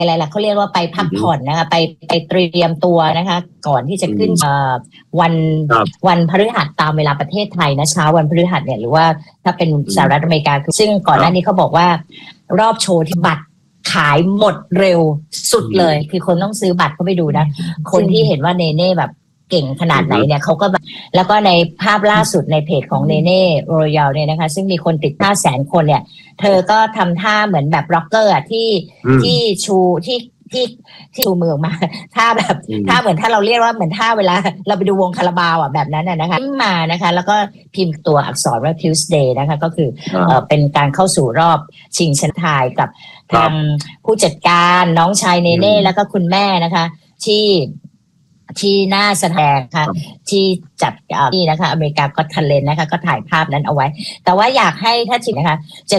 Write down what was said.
อะไรล่ะเขาเรียกว่าไปพักผ่อนนะคะไปเตรียมตัวนะคะก่อนที่จะขึ้นวันพฤหัสตามเวลาประเทศไทยนะเช้าวันพฤหัสเนี่ยหรือว่าถ้าเป็นสหรัฐอเมริกาซึ่งก่อนหน้านี้เขาบอกว่ารอบโชว์ที่บัตรขายหมดเร็วสุดเลยคือคนต้องซื้อบัตรเข้าไปดูนะคนที่เห็นว่าเนเน่แบบเก่งขนาดไหนเนี่ยเขาก็แบบแล้วก็ในภาพล่าสุดในเพจของเนเน่โรยัลเนี่ยนะคะซึ่งมีคนติด500,000 คนเนี่ยเธอก็ทำท่าเหมือนแบบร็อกเกอร์ที่ชูที่ชูมือออกมาท่าแบบท่าเหมือนถ้าเราเรียกว่าเหมือนท่าเวลาเราไปดูวงคาราบาวอ่ะแบบนั้นนะคะมานะคะแล้วก็พิมพ์ตัวอักษรว่า Tuesday นะคะก็คือเป็นการเข้าสู่รอบชิงชนะทายกับทางผู้จัดการน้องชายเนเน่แล้วก็คุณแม่นะคะที่หน้าแสดงค่ะที่จัดนี่นะคะอเมริกาก็ทันเลนนะคะก็ถ่ายภาพนั้นเอาไว้แต่ว่าอยากให้ถ้าจริงนะคะจะ